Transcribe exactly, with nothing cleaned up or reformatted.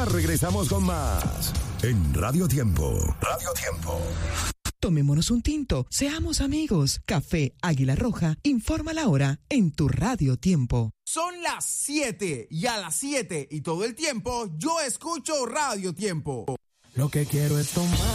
Ya regresamos con más en Radio Tiempo. Radio Tiempo. Tomémonos un tinto, seamos amigos. Café Águila Roja informa la hora en tu Radio Tiempo. Son las siete y a las siete y todo el tiempo yo escucho Radio Tiempo. Lo que quiero es tomar.